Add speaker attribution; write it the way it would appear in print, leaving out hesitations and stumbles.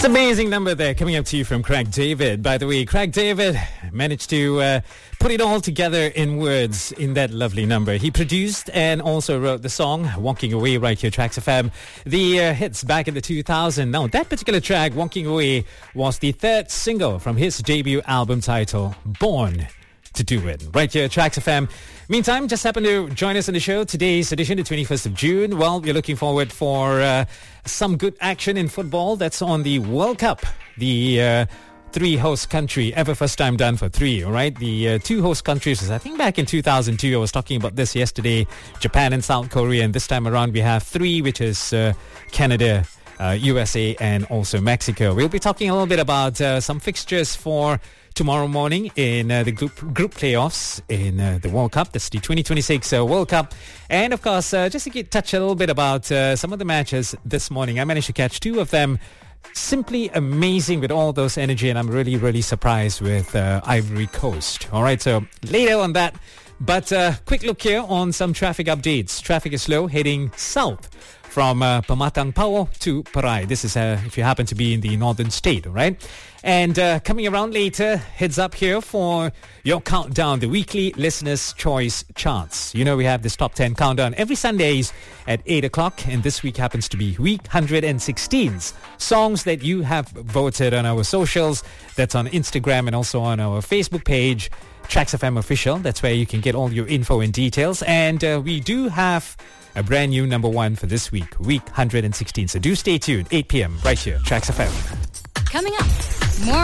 Speaker 1: It's an amazing number there coming up to you from Craig David. By the way, Craig David managed to put it all together in words in that lovely number. He produced and also wrote the song Walking Away right here, Tracks FM. The hits back in the 2000s. Now, that particular track, Walking Away, was the third single from his debut album titled Born to Do It. Right here, Tracks FM. Meantime, just happened to join us on the show. Today's edition, the 21st of June. Well, we're looking forward for some good action in football. That's on the World Cup. The three host country, ever first time done for three, all right? The two host countries, I think back in 2002, I was talking about this yesterday, Japan and South Korea. And this time around, we have three, which is Canada, USA, and also Mexico. We'll be talking a little bit about some fixtures for tomorrow morning in the group playoffs in the World Cup. That's the 2026 World Cup. And of course, just to touch a little bit about some of the matches this morning. I managed to catch two of them. Simply amazing with all those energy, and I'm really, really surprised with Ivory Coast. All right, so later on that. But quick look here on some traffic updates. Traffic is slow heading south from Pematang Power to Parai. This is if you happen to be in the northern state, all right? And coming around later, heads up here for your countdown, the weekly Listener's Choice Charts. You know, we have this top 10 countdown every Sundays at 8 o'clock. And this week happens to be week 116's songs that you have voted on our socials. That's on Instagram and also on our Facebook page, Tracks FM Official. That's where you can get all your info and details. And we do have a brand new number one for this week, week 116. So do stay tuned, 8 p.m. right here, Tracks FM.
Speaker 2: Coming up, more